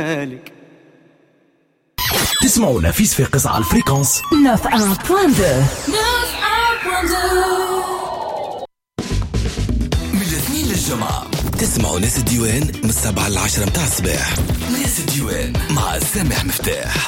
تسمعوا نفيس في قصة على الفريكونس 91.2 من الاثنين للجمعة. تسمعوا ناس الديوان من 7 ل 10 متاع الصباح. ناس الديوان مع سامح مفتاح.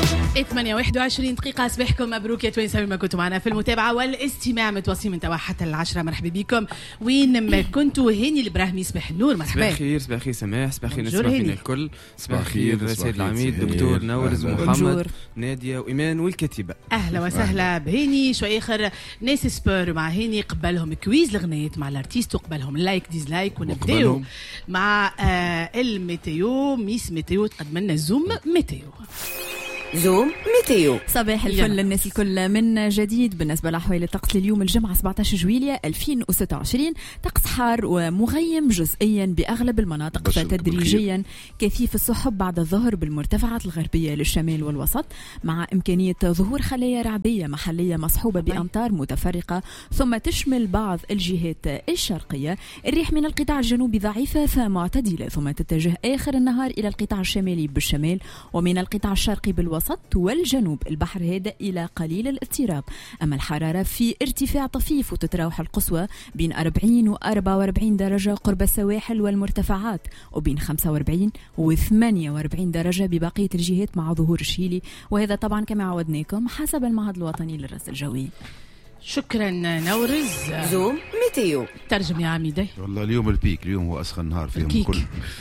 8:21 دقيقة. صباحكم مبروك يا توانسة ما كنتوا معنا في المتابعة والاستماع. متواصلين من توا حتى ل10. مرحبا بكم وين ما كنتوا. هاني البراهمي صباح النور. مرحبا. صباح الخير. صباح الخير سماح. صباح الخير نسمع فينا الكل. صباح الخير سيد العميد دكتور نورز ومحمد نادية وإيمان والكاتبة. أهلا وسهلا بهاني. شوي آخر ناس سبور مع هاني. قبلهم كويز الغنيات مع الارتيست وقبلهم لايك ديزلايك. ونبداو مع الميتيو. ميس ميتيو تقدم لنا زوم ميتيو. زوم ميتيو. صباح الفل للناس الكل من جديد. بالنسبة لأحوال الطقس اليوم الجمعة 17 جويلية 2026 طقس حار ومغيم جزئيا بأغلب المناطق فتدريجيا كثيف السحب بعد الظهر بالمرتفعات الغربية للشمال والوسط مع إمكانية ظهور خلايا رعدية محلية مصحوبة بأمطار متفرقة ثم تشمل بعض الجهات الشرقية. الريح من القطاع الجنوبي ضعيفة فمعتدلة ثم تتجه آخر النهار إلى القطاع الشمالي بالشمال ومن القطاع الشرقي بالوسط والجنوب. البحر هادئ إلى قليل الاضطراب. أما الحرارة في ارتفاع طفيف وتتراوح القصوى بين 40 و 44 درجة قرب السواحل والمرتفعات وبين 45 و 48 درجة ببقية الجهات مع ظهور الشيلي. وهذا طبعا كما عودناكم حسب المعهد الوطني للرصد الجوي. شكرا نورز. زوم ميتيو. ترجم يا عميدي. والله اليوم البيك. اليوم هو أسخن نهار فيهم كل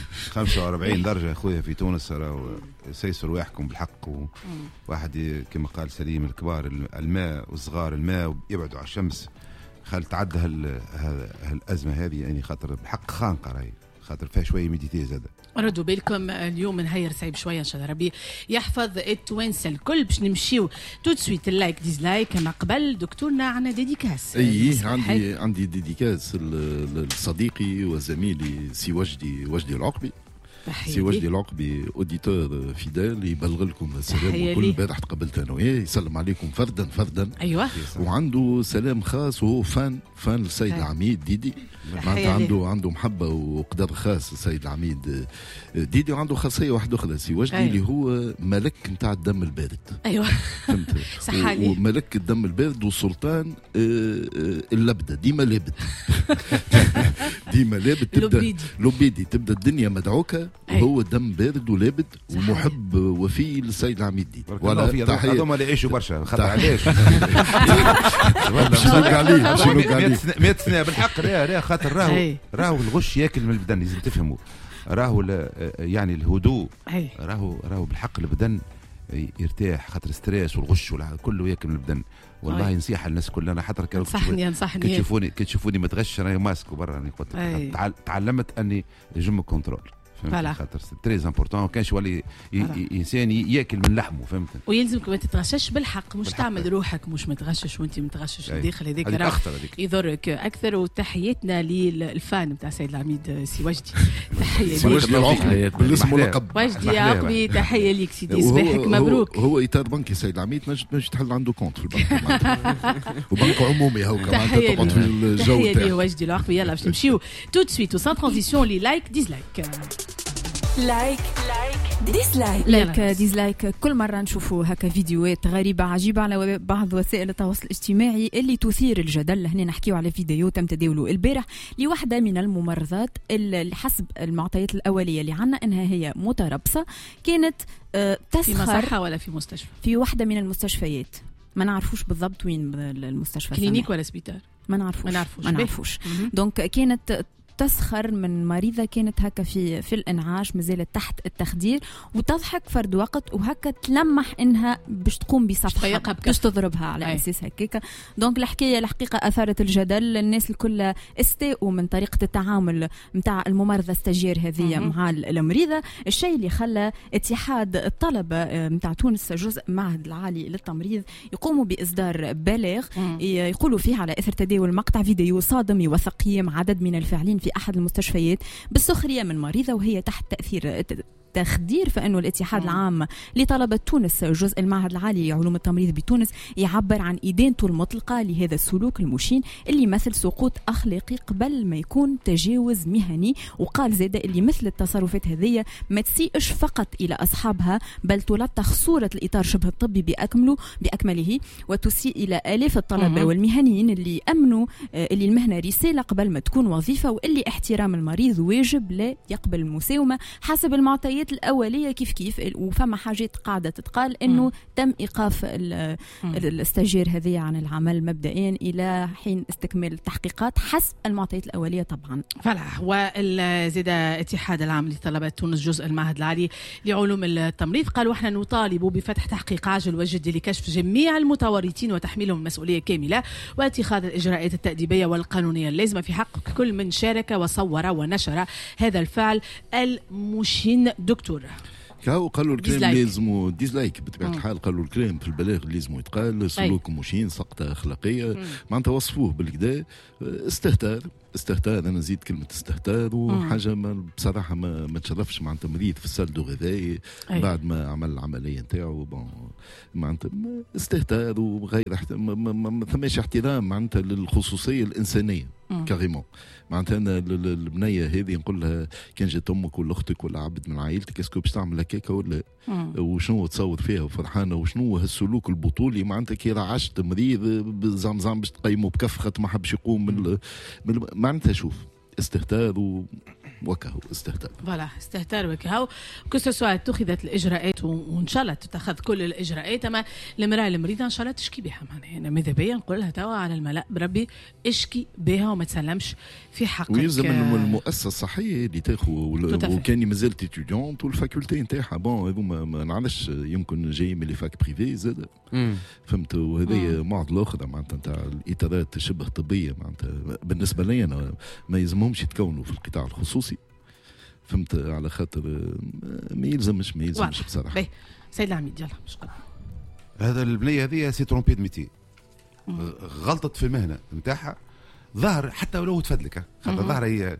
45 درجة أخويا في تونس. سيسوا رواحكم بالحق. وواحد كما قال سليم الكبار الماء والصغار الماء يبعدوا على الشمس. خال تعدى الأزمة هذه يعني خاطر بالحق خانقة راهي خاطر فيها شوية ميديتي زادة. ردوا بالكم اليوم نهير صعيب شويه ان شاء الله ربي يحفظ التوانسه الكل. باش نمشيو تو سويت اللايك ديزلايك. كما قبل دكتورنا عنا ديديكاس. عندي ديديكاس لصديقي وزميلي سي وجدي العقبي. سي وجدي العقبي اوديتور فيدال يبلغ لكم السلام وكل امبارح تقبلت انا وياه يسلم عليكم فردا. ايوه. وعنده سلام خاص وهو فان السيد العميد ديدي. معناتها عنده محبه وقدر خاص السيد العميد ديدي. وعنده خاصيه واحده اخرى سي وجدي اللي هو ملك نتاع الدم البارد. ايوه فهمت. وملك الدم البارد وسلطان اللبده ديما لابد. ديما لابد تبدا لوبيدي تبدا الدنيا مدعوكه وهو دم بارد ولابد ومحب وفي للسيد العميد ديدي. ولا تحيه هذوما اللي يعيشوا برشا خاطر علاش شنو 100 سنه بالحق. راه خاطر راهو الغش ياكل من البدن. لازم تفهموا راهو يعني الهدوء راهو بالحق البدن يرتاح خاطر ستريس والغش كله ياكل من البدن. والله نصيحه للناس كلنا حتى انصحني كي تشوفوني متغش راني ماسك وبرا راني قلت تعلمت اني نجم كنترول. خاطر تريز امبورطون. كانش ولي انسان ياكل من لحمه. فهمت. ويلزمك ما تتغشش بالحق. مش تعمل روحك مش متغشش وانت متغشش داخل هذيك يضرك اكثر. وتحياتنا للفان نتاع سيد العميد سي وجدي. تحيه سي وجدي العقبي بالاسم ولقب وجدي عقبي. تحيه ليك سيدي. صباحك مبروك. هو اطار بنكي سيد العميد نجم تحل عنده كونت في البنك وبنك عمومي هو كمان تقعد في الجو تاعي. تحيه وجدي العقبي. يلا باش نمشيو تو سويت وسان ترانزيسيون لي لايك ديزلايك. لايك ديزلايك. كل مرة نشوفوا هكا فيديوهات غريبة عجيبة على بعض وسائل التواصل الاجتماعي اللي تثير الجدل. هنا نحكيو على فيديو تم تداوله البارح لوحدة من الممرضات اللي حسب المعطيات الأولية اللي عنا انها هي متربصة. كانت تسخر في مصحة ولا في مستشفى؟ في واحدة من المستشفيات. ما نعرفوش بالضبط وين المستشفى. كلينيك ولا سبيطار؟ ما نعرفوش. دونك كانت تسخر من مريضة كانت هكا في الانعاش مازالت تحت التخدير وتضحك فرد وقت وهكا تلمح انها باش تقوم بصفحة باش تضربها على اساس هكاكا. دونك الحكاية الحقيقة اثارت الجدل. الناس الكل استاءوا من طريقة التعامل متاع الممرضة استاجير هذه مع المريضة. الشيء اللي خلى اتحاد الطلبة متاع تونس جزء معهد العالي للتمريض يقوموا باصدار بلاغ يقولوا فيه على اثر تداول مقطع فيديو صادم يوثق قيام عدد من الفاعلين في أحد المستشفيات بالسخرية من مريضة وهي تحت تأثير التخدير، فإنه الاتحاد العام لطلبة تونس جزء المعهد العالي لعلوم التمريض بتونس يعبر عن إدانته المطلقة لهذا السلوك المشين اللي مثل سقوط أخلاقي قبل ما يكون تجاوز مهني. وقال زادة اللي مثل التصرفات هذه ما تسيئش فقط إلى أصحابها بل تلطخ صورة الإطار شبه الطبي بأكمله وتسيء إلى آلاف الطلبة والمهنيين اللي أمنوا اللي المهنة رسالة قبل ما تكون وظيفة، واللي احترام المريض واجب لا يقبل المساومة حسب المعطيات الأولية كيف وفما حاجات قاعدة تتقال إنه تم إيقاف الاستاجير هذه عن العمل مبدئيا إلى حين استكمال التحقيقات حسب المعطيات الأولية طبعا. فلا والزيادة اتحاد العام لطلبة تونس جزء المعهد العالي لعلوم التمريض قالوا احنا نطالب بفتح تحقيق عاجل وجدي لكشف جميع المتورطين وتحميلهم المسؤولية كاملة واتخاذ الإجراءات التأديبية والقانونية اللازمة في حق كل من شارك وصور ونشر هذا الفعل المشين. دكتور قالوا الكلام لازم ديزلايك بطبيعة الحال، قالوا الكلام في البلاغ لازم يتقال سلوك مشين سقطة أخلاقية معناتها وصفوه بالكدا استهتار أنا نزيد كلمة استهتار وحاجة بصراحة ما تشرفش معناتها مريض في السال دو غذائي بعد ما عمل العملية نتاعو معناتها استهتار وغير ما ثماش احترام معناتها للخصوصية الإنسانية كاريمون. معناتها أنا البنية هذه نقول لها كان جات أمك ولا أختك ولا عبد من عائلتك اسكو باش تعمل هكاكا ولا وشنو تصور فيها وفرحانة وشنو هالسلوك البطولي معناتها كي عشت مريض بزعم باش تقيمه بكف خاطر ما حبش يقوم من معناتها شوف استهتار وكهو استهتار فوالا استهتار وكهو كسوا اتخذت الاجراءات وان شاء الله تتخذ كل الاجراءات. اما المراه المريضه ان شاء الله تشكي بها معناها انا ماذا بيا نقول لها توا على الملأ بربي اشكي بها وما تسلمش في حقك. ويلزم المؤسسه الصحيه اللي تاخذ وكان مازالت اتيديونت والفاكولتي نتاعها بون هذو ما نعرفش يمكن جاي من لي فاك بريفي زاد فهمت. وهذه معضله اخرى معناتها نتاع الاطارات شبه طبيه معناتها بالنسبه لي انا ما يلزمهمش يتكونوا في القطاع الخصوصي فهمت على خاطر ما يلزمش بصراحه. سيد العميد يلا شكرا. هذا البنيه هذه سي ترومبي دو ميتي غلطت في المهنه نتاعها ظهر حتى ولو تفدلك خاطر ظهر هي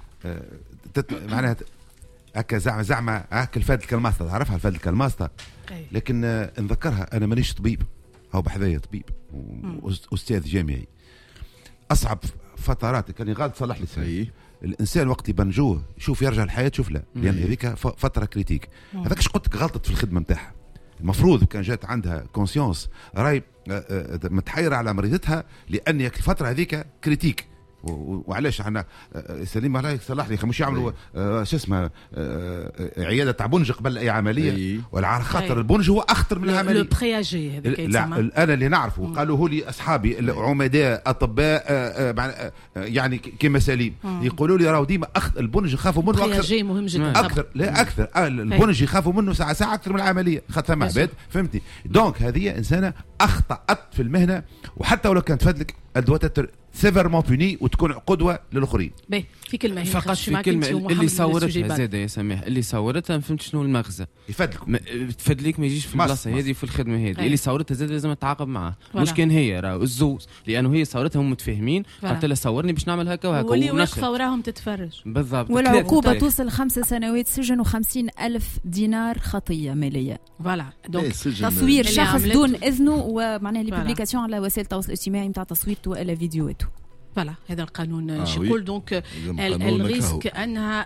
معناها هكا زعما هكا الفادل كالماستر عرفها الفادل كالماستر لكن نذكرها انا مانيش طبيب او بحذايا طبيب واستاذ جامعي. اصعب فترات كان غلط صلح لي سي الانسان وقت يبنجوه شوف يرجع الحياه شوف لا لان هذيك فتره كريتيك هذاك اش قلت غلطت في الخدمه نتاعها. المفروض كان جات عندها كونسيونس راي متحيره على مريضتها لان الفتره هذيك كريتيك. وعلاش احنا سليم الله يصلح لي مش يعملوا شو اسمه عياده تاع بنج قبل اي عمليه ولا على خاطر البنج هو اخطر من العمليه. لو برياجي هذاك لا انا اللي نعرفه قالوه لي اصحابي العمداء اطباء يعني كما سليم يقولوا لي راهو ديما البنج يخافوا منه اكثر مهم جدا اكثر لا اكثر البنج يخافوا منه ساعه اكثر من العمليه خاطر ثم عباد فهمتني. دونك هذه انسانه اخطات في المهنه وحتى ولو كانت فادلك الدوات سيفرمون بوني وتكون قدوه للاخرين. في كلمه فقط في كلمه اللي صورتها زاده يا سماح اللي صورتها ما فهمت شنو المغزى تفدلك ما يجيش في البلاصه هذه في الخدمه هذه اللي صورتها زاده لازم تتعاقب معاه مش كان هي راه الزوز لانه هي صورتها هم متفاهمين قالت لها صورني باش نعمل هكا وهكا واللي واقفه وراهم تتفرج بالضبط. والعقوبه توصل 5 سنوات سجن و50,000 دينار خطيه ماليه. فوالا دونك تصوير شخص دون اذنه ومعناها لي بوبليكاسيون على وسائل التواصل الاجتماعي نتاع تصويرته ولا فيديوهاته. فوالا هذا القانون شكل دونك الريسك انها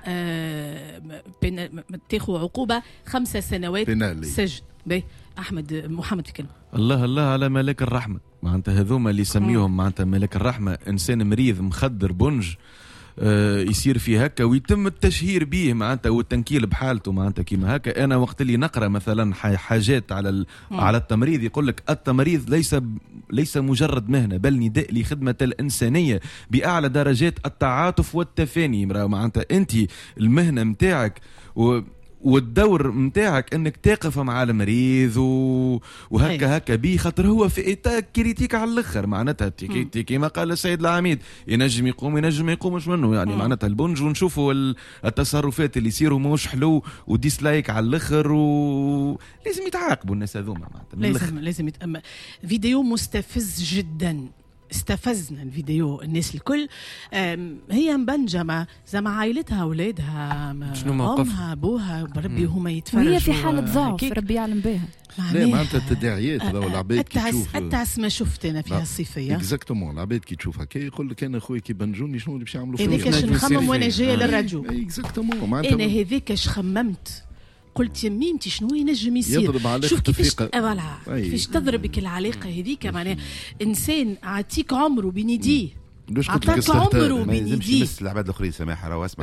تاخذ عقوبه 5 سنوات سجن. احمد محمد في كلمه الله على ملك الرحمه معناتها هذوما اللي يسميهم معناتها ملك الرحمه انسان مريض مخدر بنج يصير فيه هكا ويتم التشهير به معناتها والتنكيل بحالته معناتها كيما هكا. انا وقت اللي نقرا مثلا حاجات على التمريض يقول لك التمريض ليس مجرد مهنه بل نداء لخدمه الانسانيه باعلى درجات التعاطف والتفاني. معناتها انت المهنه نتاعك والدور متاعك انك تقف مع المريض وهكا هكا بيه خاطر هو في ايتا كريتيك على الاخر معناتها كيما قال السيد العميد ينجم يقوم ينجم ما يقومش منه يعني معناتها البنج ونشوفوا التصرفات اللي يصيروا مش حلو وديسلايك على الاخر لازم يتعاقبوا الناس هذوما معناتها لازم فيديو مستفز جدا استفزنا الفيديو الناس الكل. هي مبنجمة زعما عائلتها أولادها أمها أبوها بربي هما يتفرجوا وهي في حالة ضعف ربي يعلم بها. لا معناتها التداعيات هذا العباد كي تشوف التعس ما شفت انا فيها الصيفيه اكزاكتومون العباد كي تشوفها كي يقول لك انا خويا كي بنجوني شنو اللي باش يعملوا فيا هذيك اش نخمم وانا جايه للراديو اكزاكتومون معناتها انا هذيك اش خممت قلت يميمتي شنو ينجم يصير شوف كيفاش كيفاش تضربك العلاقه هذيك معناها انسان عطيك عمره بين يديه عطاك عمره ما يلزمش يمس العباد الاخرين سماحه راهو اسمع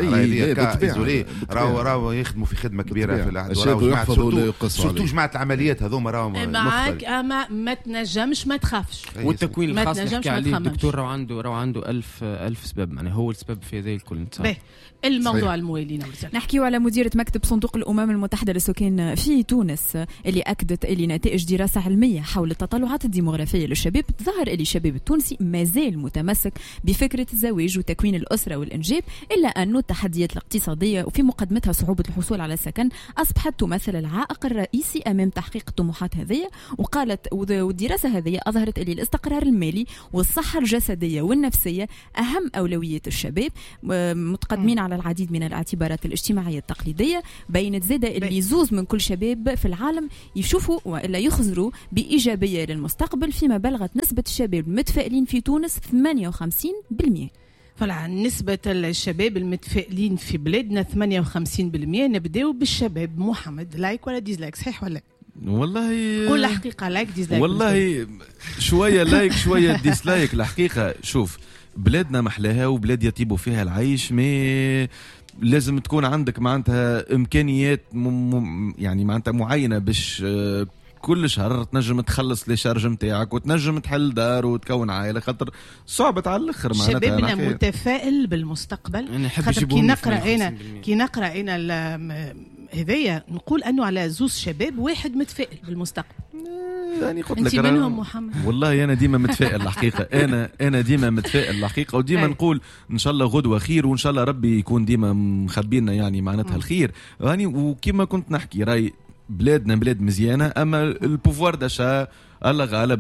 راهو يخدموا في خدمه كبيره في العهد سورتو جماعه العمليات هذوما راهو معاك اما ما تنجمش ما تخافش والتكوين الخاص نحكي عليه الدكتور راهو عنده ألف سبب يعني هو السبب في هذا الكل. الموضوع الموالين نحكيو على مديرة مكتب صندوق الأمم المتحدة للسكان في تونس اللي أكدت اللي نتائج دراسة علمية حول التطلعات الديموغرافية للشباب تظهر اللي الشباب التونسي مازال متمسك بفكرة الزواج وتكوين الأسرة والإنجاب، إلا أن التحديات الاقتصادية وفي مقدمتها صعوبة الحصول على السكن أصبحت تمثل العائق الرئيسي أمام تحقيق الطموحات هذه. وقالت والدراسة هذه أظهرت أن الاستقرار المالي والصحة الجسدية والنفسية أهم أولويات الشباب، متقدمين على العديد من الاعتبارات الاجتماعية التقليدية. بينت زادة اللي يزوز من كل شباب في العالم يشوفوا وإلا يخزروا بإيجابية للمستقبل، فيما بلغت نسبة الشباب المتفائلين في تونس 58%. فلا نسبة الشباب المتفائلين في بلادنا 58%. نبداو بالشباب. محمد لايك ولا ديزلايك صحيح ولا؟ والله قول الحقيقة لايك ديزلايك. والله شوية لايك شوية ديسلايك. الحقيقة شوف بلادنا محلاها وبلاد يطيبوا فيها العيش، ما لازم تكون عندك معناتها إمكانيات يعني معناتها معينة باش كل شهر تنجم تخلص لي شارج نتاعك وتنجم تحل دار وتكون عائله، خاطر صعبت على الاخر معناتها. شبابنا متفائل بالمستقبل خاطر كي نقرا انا هذايا نقول انه على زوز شباب واحد متفائل بالمستقبل. يعني قلت لك منهم محمد. والله انا ديما متفائل الحقيقه. انا ديما متفائل الحقيقه وديما نقول ان شاء الله غدوه خير وان شاء الله ربي يكون ديما مخبينا يعني معناتها الخير. يعني وكما كنت نحكي راي بلادنا بلاد مزيانه، اما البوفوار داشا الله غالب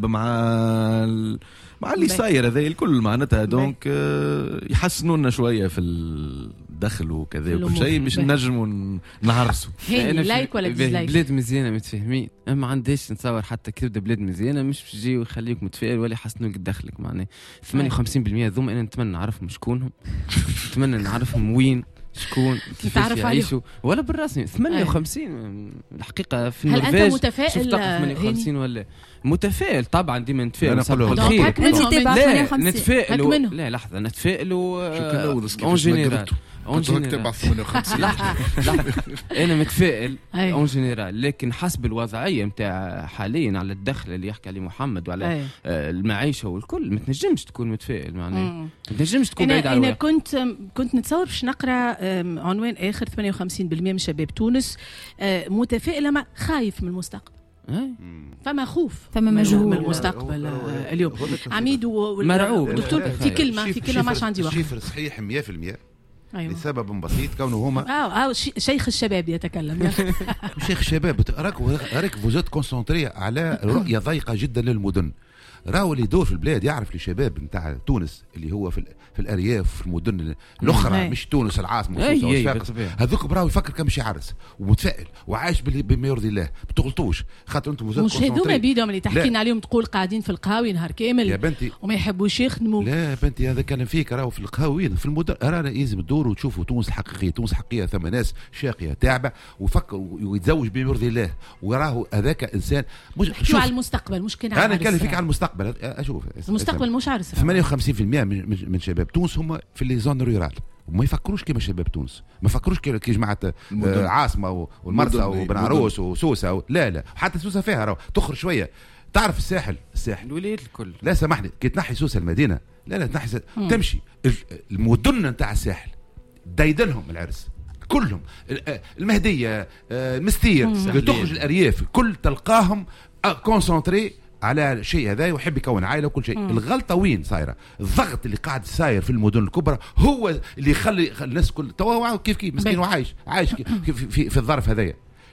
مع اللي صاير هذا الكل معناتها دونك يحسنوا لنا شويه في الدخل وكذا وكل شيء باش نجموا نعرسوا. لايك ولا ديسلايك؟ بلاد مزيانه متفاهمين، اما عنديش نتصور حتى كي تبدا بلاد مزيانه مش يجيو يخليوك متفائل ولا يحسنوا لك دخلك. معناها 58% ذوما انا نتمنى نعرفهم شكونهم، نتمنى نعرفهم وين شكون كيفاش يعيشوا ولا بالرسمي 58 الحقيقه في النرويج. هل انت متفائل؟ 58 ولا متفائل؟ طبعا ديما نتفائل بالخير. لا نتفائل لا لحظه نتفائل اون جينيرال انا متفائل اون جينيرال، لكن حسب الوضعيه نتاع حاليا على الدخل اللي يحكي عليه محمد وعلى المعيشه والكل ما تنجمش تكون متفائل. معناه ما تنجمش تكون بعيد على انا كنت نتصور باش نقرا عنوان اخر 58% من شباب تونس متفائل ما خايف من المستقبل. فما خوف فما مجهول من المستقبل اليوم. عميد مرعوب دكتور في كلمه ماش عندي وقت. شيفر صحيح 100%. أيوة. لسبب بسيط كونه هما شيخ الشباب يتكلم. شيخ الشباب راك فوزات كونسونتري على رؤيه ضيقه جدا للمدن. راهو اللي يدور في البلاد يعرف الشباب نتاع تونس اللي هو في الارياف في المدن الاخرى مش تونس العاصمه هذوك براهو يفكر كم باش يعرس ومتفائل وعايش بما يرضي الله. ما تغلطوش خاطر انتم وزاره مش هذوما بيدهم اللي تحكينا عليهم تقول قاعدين في القهاوي نهار كامل يا بنتي وما يحبوش يخدموا. لا بنتي هذا كلام فيك. راهو في القهاويين في المدن رانا لازم تدوروا وتشوفوا تونس الحقيقيه. تونس الحقيقيه ثم ناس شاقيه تعبه ويفكر ويتزوج بما يرضي الله وراهو هذاك انسان مش شو على المستقبل مش كان انا نتكلم فيك على المستقبل. اشوف المستقبل مش عارف 58% من شباب تونس هم في لي زون رورال وما يفكروش كيما شباب تونس. ما يفكروش كي جماعه عاصمه والمرسى وبن عروس وسوسه لا حتى سوسه فيها راهو تخرج شويه. تعرف الساحل الولايات الكل لا سامحني كي تنحي سوسه المدينه لا تنحي تمشي المدن نتاع الساحل دايدنهم العرس كلهم المهديه مستير تخرج الارياف كل تلقاهم كونسونتري على شيء هذا ويحب يكون عائله وكل شيء. الغلطه وين صايره؟ الضغط اللي قاعد صاير في المدن الكبرى هو اللي يخلي الناس كل توا كيف مسكين وعايش في الظرف هذايا.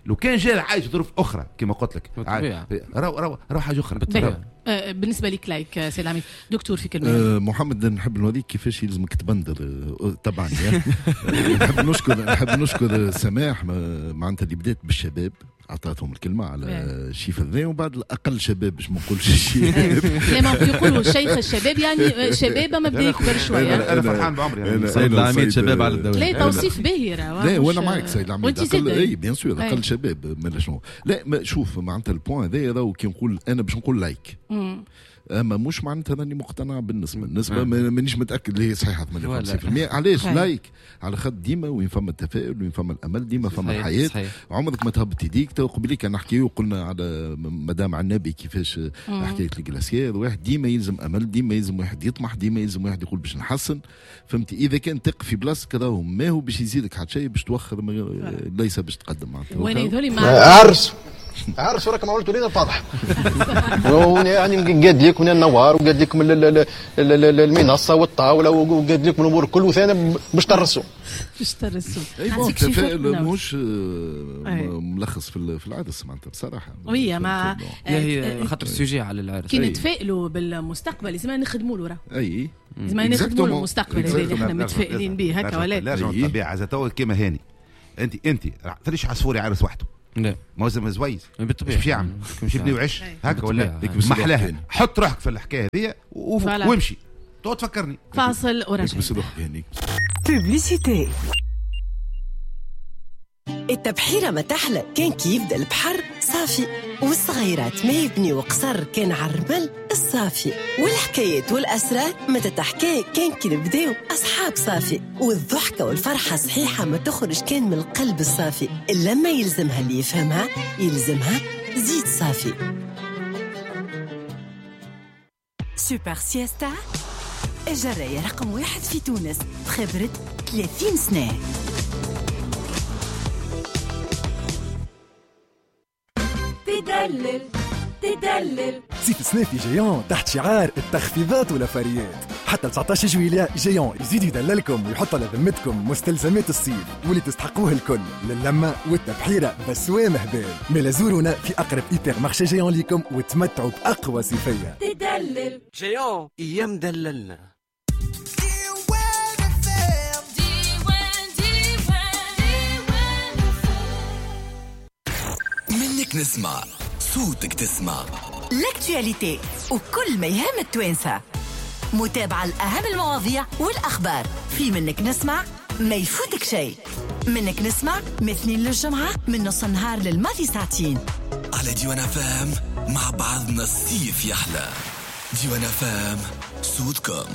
لو كان جاء عايش ظروف اخرى كما قلت لك راهو حاجه اخرى. بالنسبه لك لايك سي العميد دكتور في كلمه محمد نحب نوريك كيفاش يلزمك تبندر طبعا. نحب نشكر سماح معناتها اللي بدات بالشباب عطاتهم الكلمة على الشيف ذا، وبعد الأقل شباب باش ما نقولش الشيء. لما يقولوا شيخ الشباب يعني شباب ما بدا يكبر شوية. أنا فرحان بعمري. سيد العميد شباب على الدوام. لا توصيف باهي لا وأنا معك سيد العميد. أي بيان سور أقل شباب مالا شنو. لا شوف معناتها البوان هذا راهو كي نقول أنا باش نقول لايك. اما مش معناتها راني مقتنع بالنسبه مانيش متاكد اللي هي صحيحه 58%. علاش لايك؟ على خاطر ديما وين فما التفاؤل وين فما الامل ديما فما الحياه. عمرك ما تهبط يديك. تو قبلي كان نحكيو وقلنا على مدام عنابي كيفاش حكايه الكلاسيير. واحد ديما يلزم امل، ديما يلزم واحد يطمح، ديما يلزم واحد يقول باش نحسن. فهمتي؟ اذا كان تق في بلاصتك راهو ما هو باش يزيدك حتى شيء باش توخر ليس باش تقدم معناتها. وين يذولي مع عرس وراك ما عملتوا لينا الفاضح. يعني قاد لكم النوار وقاد لكم المنصه والطاوله وقاد لكم الامور كل وثاني باش ترسوا. التفاؤل مش ملخص في العرس معناتها بصراحه. وهي ما هي خاطر السوجي على العرس. كي نتفائلوا بالمستقبل لازم نخدموا له. اي لازم نخدموا له المستقبل اللي احنا متفائلين به هكا ولا لا. الطبيعه زاتو كيما هاني انت تريش عصفوري عرس وحده. لا موسم زويز بالطبيعه مش يعمل مش يبني وعش هكا ولا محلاها. حط روحك في الحكايه هذه وامشي تو تفكرني. فاصل ورجع. بوبليسيتي. التبحيرة ما تحلى كان كي يبدأ البحر صافي، والصغيرات ما يبنيوا قصر كان عرمل الصافي، والحكايات والأسرار ما تتحكى كان كي نبداو أصحاب صافي، والضحكة والفرحة صحيحة ما تخرج كان من القلب الصافي. لما يلزمها اللي يفهمها يلزمها زيت صافي. سوبر سيستا الجراية رقم 1 في تونس بخبرة 30 سنة. تدلل صيف السنة في جيون تحت شعار التخفيضات والافاريات. حتى 19 جويلية جيون يزيد يدللكم ويحط على ذمتكم مستلزمات الصيف واللي تستحقوه الكل للمة والتبحيرة بسوام هبال. ملا زورونا في أقرب إيبر مارشي جيون ليكم وتمتعوا بأقوى صيفية. تدلل جيون أيام دللنا. منك نسمع صوتك تسمع لاكتواليتي وكل ما يهم التوانسة. متابعة الأهم المواضيع والأخبار في منك نسمع ما يفوتك شيء. منك نسمع مثنين للجمعة من نص النهار للماضي ساعتين على ديوان فام. مع بعضنا الصيف يحلى. ديوان فام صوتكم.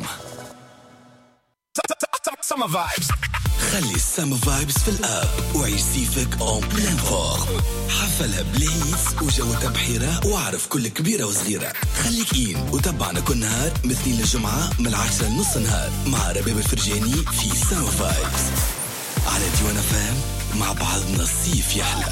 خلي السما فايبس في الاب وعيش صيفك اون بلان فورم. حفلها بليز وجو تبحيرة واعرف كل كبيرة وصغيرة. خليك إين وتابعنا كل نهار مثلين للجمعة من 10 لنص نهار مع رباب الفرجاني في سما فايبس على ديوان فام. مع بعضنا الصيف يحلى.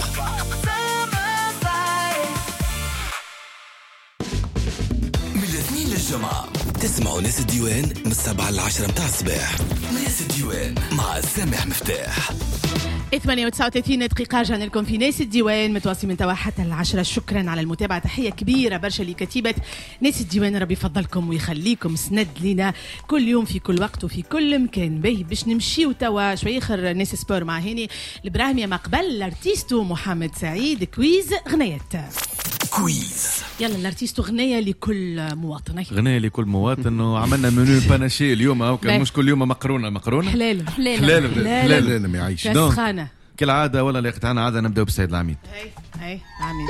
من الاثنين للجمعة تسمعوا ناس الديوان من 7 ل 10 متاع الصباح. ناس الديوان مع سامح مفتاح. 38 دقيقة رجعنا لكم في ناس الديوان متواصل من توا حتى 10. شكرا على المتابعة. تحية كبيرة برشا لكتيبة ناس الديوان. ربي يفضلكم ويخليكم سند لنا كل يوم في كل وقت وفي كل مكان. باهي باش نمشيو توا شوي آخر ناس سبور مع هاني البراهيم. ما قبل الارتيستو محمد سعيد كويز غنيات. كويز يلا الارتيستو غنية لكل مواطن. غنية لكل مواطن. وعملنا منو باناشي اليوم او كان مش كل يوم مقرونة حلال حلال ما يعيش كالعادة. ولا اللي قطعنا عادة نبدأ بالسيد العميد. هاي عميد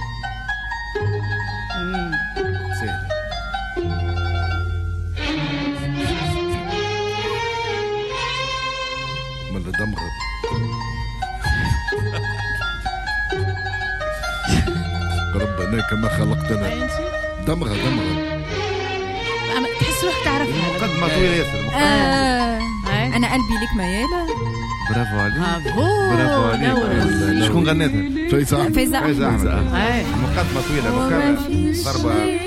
من دمغ ربنا كما خلقتنا. دمغ تحس روحك تعرفها. مقدمة طويلة ياسر. أنا قلبي لك ميالة. برافو عليك. شكون غنتها؟ فايزة أحمد. مقدمة طويلة ضربة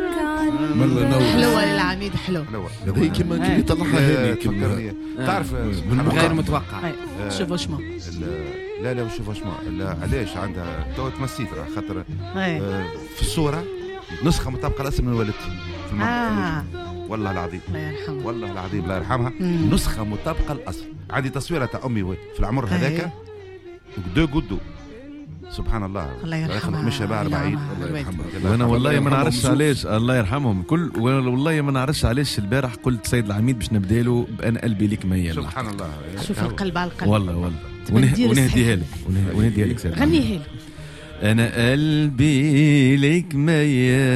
حلوة للعميد. حلو هذه كما يطلعها هاني كما تعرف غير متوقع. شوفوا شمو لا وشوف واش لا علاش عندها تو تمسيت خاطر في الصوره نسخه مطابقه الاصل من والدتي في المنطقه والله العظيم الله يرحمها والله العظيم الله يرحمها نسخه مطابقه الاصل. عندي تصويره تاع امي في العمر هذاك دو قدو سبحان الله الله يرحمها مش بعد بعيد الله يرحمها. وانا والله ما نعرفش علاش الله يرحمهم كل والله ما نعرفش علاش البارح قلت سيد العميد باش نبدالو بان قلبي لك ميال سبحان الله. شوف القلب على القلب والله ونهديها لك ونهديها لك غنيها لك. انا قلبي لك ميال